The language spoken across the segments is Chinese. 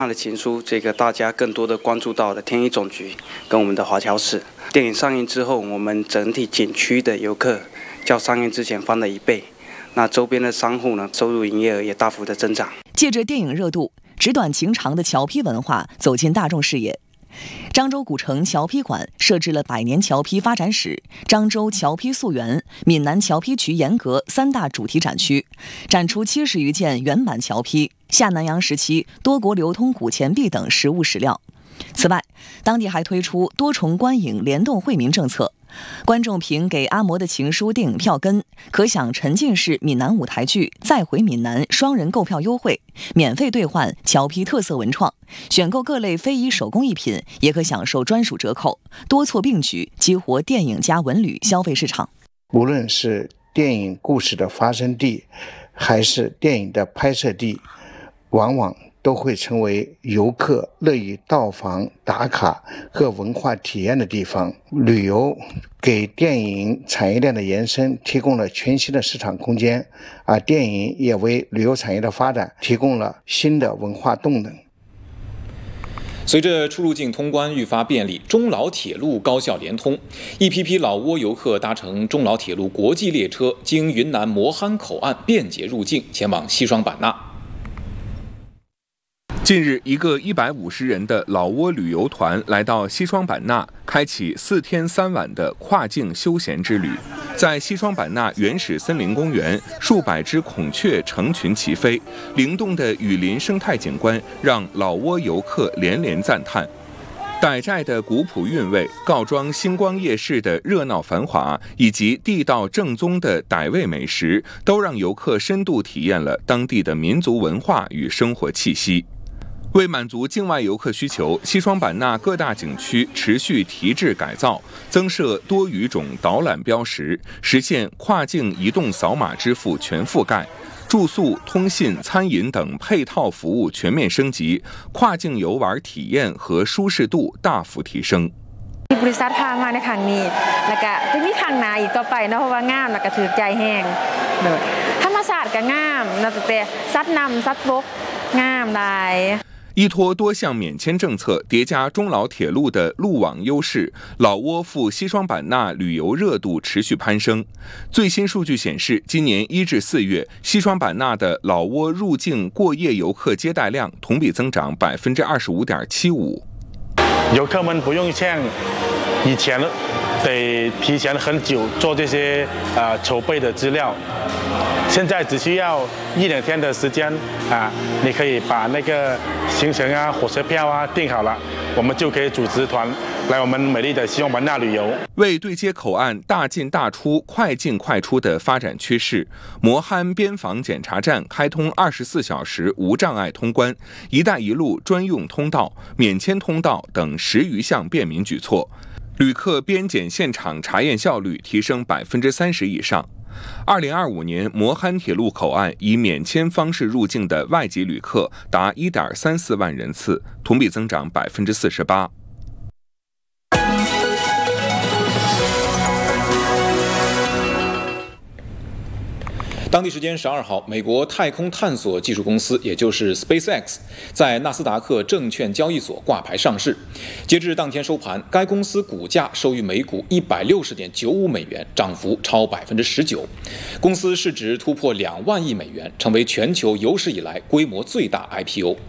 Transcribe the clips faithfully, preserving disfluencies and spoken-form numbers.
他的情书，这个大家更多的关注到了天一总局跟我们的华侨市。电影上映之后，我们整体景区的游客较上映之前翻了一倍。那周边的商户呢，收入营业额也大幅的增长。 借着电影热度，纸短情长的侨批文化走进大众视野。漳州古城侨批馆设置了百年侨批发展史、漳州侨批溯源、闽南侨批渠沿革三大主题展区，展出七十余件原版侨批、下南洋时期多国流通古钱币等实物史料。此外，当地还推出多重观影联动惠民政策。观众凭给阿嬷的情书电影票根，可享沉浸式闽南舞台剧再回闽南双人购票优惠，免费兑换侨批特色文创，选购各类非遗手工艺品也可享受专属折扣，多措并举，激活电影加文旅消费市场。 无论是电影故事的发生地，还是电影的拍摄地，往往都会成为游客乐于到访打卡和文化体验的地方。旅游给电影产业链的延伸提供了全新的市场空间，而电影也为旅游产业的发展提供了新的文化动能。 随着出入境通关愈发便利，中老铁路高效联通，一批批老挝游客搭乘中老铁路国际列车，经云南磨憨口岸便捷入境，前往西双版纳。 近日，一个一百五十人的老挝旅游团来到西双版纳，开启四天三晚的跨境休闲之旅。在西双版纳原始森林公园，数百只孔雀成群齐飞，灵动的雨林生态景观让老挝游客连连赞叹。傣寨的古朴韵味、告庄星光夜市的热闹繁华，以及地道正宗的傣味美食，都让游客深度体验了当地的民族文化与生活气息。为满足境外游客需求，西双版纳各大景区持续提质改造，增设多语种导览标识，实现跨境移动扫码支付全覆盖，住宿、通信、餐饮等配套服务全面升级，跨境游玩体验和舒适度大幅提升。 บริษัทพามาในครั้งนี้แล้วก็จะมีครั้งหน้าอีกต่อไปนะเพราะว่างามแล้วก็ถือใจแห้งธรรมชาติก็งามนะแต่สัตว์นำสัตว์บกงามได้。 依托多项免签政策，叠加中老铁路的路网优势，老挝赴西双版纳旅游热度持续攀升。最新数据显示，今年一至四月，西双版纳的老挝入境过夜游客接待量同比增长百分之二十五点七五。 游客们不用像以前得提前很久做这些呃筹备的资料。现在只需要一两天的时间啊，你可以把那个行程啊、火车票啊订好了，我们就可以组织团来我们美丽的西双版纳旅游。 为对接口岸大进大出、快进快出的发展趋势，磨憨边防检查站开通二十四小时无障碍通关、“一带一路”专用通道、免签通道等十余项便民举措，旅客边检现场查验效率提升百分之三十以上。二零二五年，磨憨铁路口岸以免签方式入境的外籍旅客达一点三四万人次，同比增长百分之四十八。 当地时间十二号，美国太空探索技术公司，也就是 SpaceX， 在纳斯达克证券交易所挂牌上市。截至当天收盘，该公司股价收于每股一百六十点九五美元，涨幅超百分之十九。公司市值突破两万亿美元，成为全球有史以来规模最大 I P O。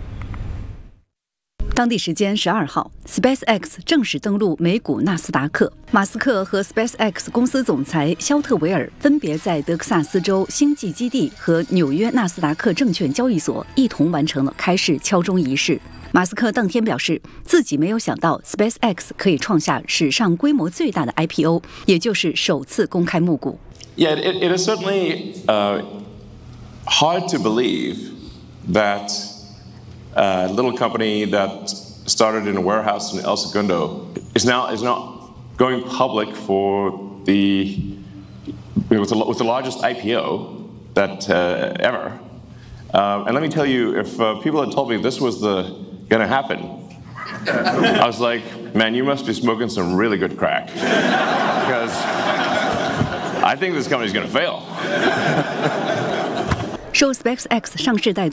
当地时间十二号 ，SpaceX 正式登陆美股纳斯达克。马斯克和 SpaceX 公司总裁肖特维尔分别在德克萨斯州星际基地和纽约纳斯达克证券交易所一同完成了开市敲钟仪式。马斯克当天表示，自己没有想到 SpaceX 可以创下史上规模最大的 I P O， 也就是首次公开募股。 Yeah, it, it is certainly uh, hard to believe that a little company that started in a warehouse in El Segundo is now is now going public for the with the, with the largest I P O that uh, ever. Uh, and let me tell you, if uh, people had told me this was the going to happen, I was like, man, you must be smoking some really good crack, because I think this company is going to fail. 受 SpaceX 上市带动，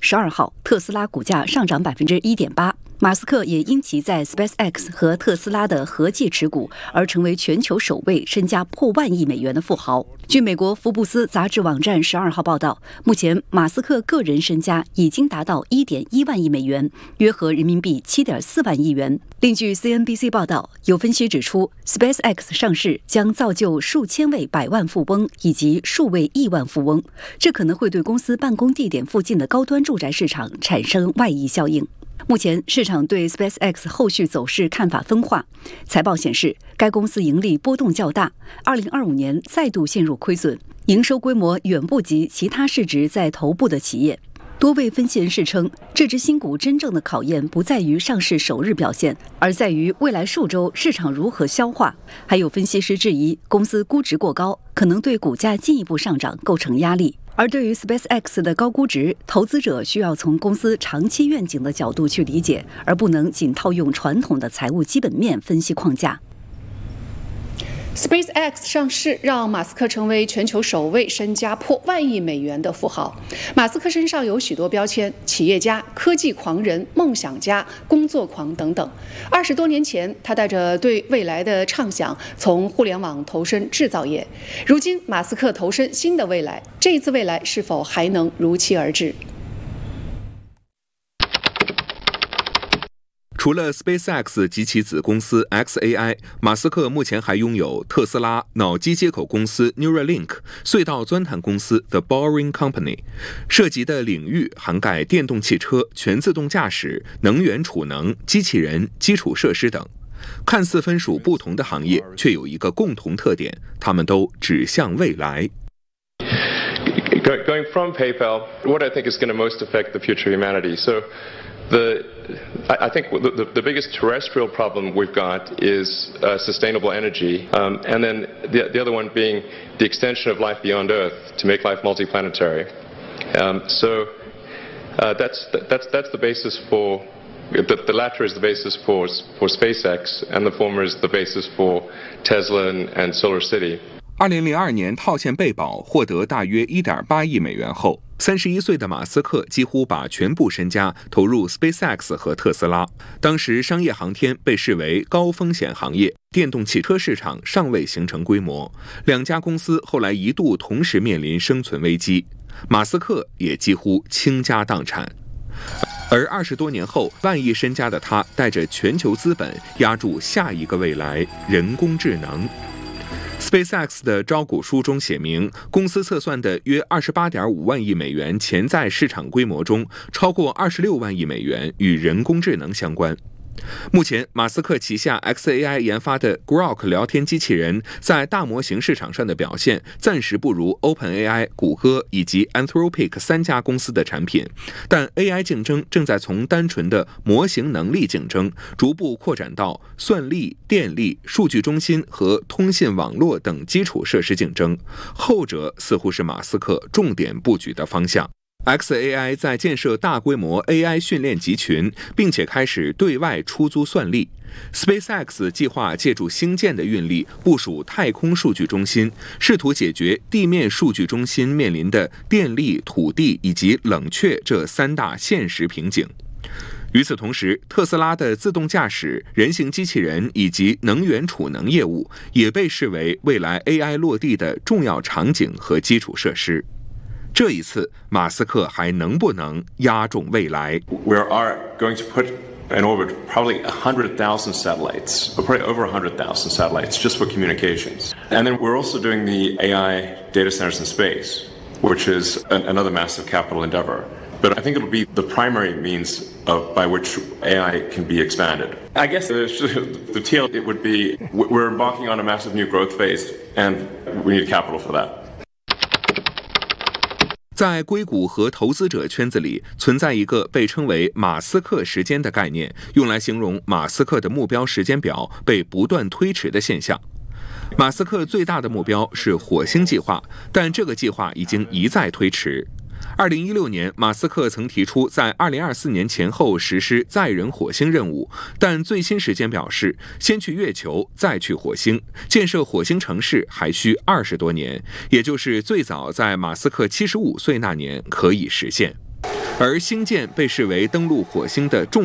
十二号，特斯拉股价上涨百分之一点八。马斯克也因其在 SpaceX 和特斯拉的合计持股而成为全球首位身家破万亿美元的富豪。据美国福布斯杂志网站十二号报道，目前马斯克个人身家已经达到一点一万亿美元，约合人民币七点四万亿元。另据 C N B C 报道，有分析指出 ，SpaceX 上市将造就数千位百万富翁以及数位亿万富翁，这可能会对公司办公地点附近的高端住宅市场产生外溢效应。目前市场对 SpaceX 后续走势看法分化。财报显示，该公司盈利波动较大，二零二五年再度陷入亏损，营收规模远不及其他市值在头部的企业。多位分析人士称，这只新股真正的考验不在于上市首日表现，而在于未来数周市场如何消化。还有分析师质疑，公司估值过高，可能对股价进一步上涨构成压力。而对于 SpaceX 的高估值，投资者需要从公司长期愿景的角度去理解，而不能仅套用传统的财务基本面分析框架。 SpaceX 上市让马斯克成为全球首位身家破万亿美元的富豪。马斯克身上有许多标签：企业家、科技狂人、梦想家、工作狂等等。二十多年前，他带着对未来的畅想，从互联网投身制造业。如今，马斯克投身新的未来，这一次未来是否还能如期而至？ 除了 SpaceX 及其子公司 X A I， 马斯克目前还拥有特斯拉、脑机接口公司 Neuralink、隧道钻探公司 The Boring Company， 涉及的领域涵盖电动汽车、全自动驾驶、能源储能、机器人、基础设施等。看似分属不同的行业，却有一个共同特点，他们都指向未来。 Going from PayPal, what I think is going to most affect the future of humanity. So the I think the, the, the biggest terrestrial problem we've got is uh, sustainable energy, um, and then the, the other one being the extension of life beyond Earth to make life multiplanetary. Um, so uh, that's that's that's the basis for the, the latter is the basis for for SpaceX, and the former is the basis for Tesla and, and Solar City. 二零零二年套现贝宝获得大约 一点八亿美元后，三十一岁的马斯克几乎把全部身家投入 SpaceX 和特斯拉。当时商业航天被视为高风险行业，电动汽车市场尚未形成规模，两家公司后来一度同时面临生存危机，马斯克也几乎倾家荡产。而二十多年后，万亿身家的他带着全球资本押注下一个未来——人工智能。SpaceX 的招股书中写明，公司测算的约 二十八点五万亿美元潜在市场规模中，超过二十六万亿美元与人工智能相关。目前，马斯克旗下 X A I 研发的 Grok 聊天机器人在大模型市场上的表现暂时不如 OpenAI、谷歌以及 Anthropic 三家公司的产品，但 A I 竞争正在从单纯的模型能力竞争，逐步扩展到算力、电力、数据中心和通信网络等基础设施竞争，后者似乎是马斯克重点布局的方向。X A I 在建设大规模 A I 训练集群，并且开始对外出租算力。SpaceX 计划借助星舰的运力部署太空数据中心，试图解决地面数据中心面临的电力、土地以及冷却这三大现实瓶颈。与此同时，特斯拉的自动驾驶、人形机器人以及能源储能业务也被视为未来 A I 落地的重要场景和基础设施。这一次，马斯克还能不能押中未来 We are going to put in orbit probably one hundred thousand satellites, or probably over one hundred thousand satellites just for communications. And then we're also doing the A I data centers in space, which is an, another massive capital endeavor. But I think it'll be the primary means of by which A I can be expanded. I guess the, the T L it would be we're embarking on a massive new growth phase, and we need capital for that. 在硅谷和投资者圈子里，存在一个被称为马斯克时间的概念，用来形容马斯克的目标时间表被不断推迟的现象。马斯克最大的目标是火星计划，但这个计划已经一再推迟。二零一六年，马斯克曾提出在二零二四年前后实施载人火星任务，但最新时间表示，先去月球，再去火星，建设火星城市还需二十多年，也就是最早在马斯克七十五岁那年可以实现。 而星舰被视为登陆火星的重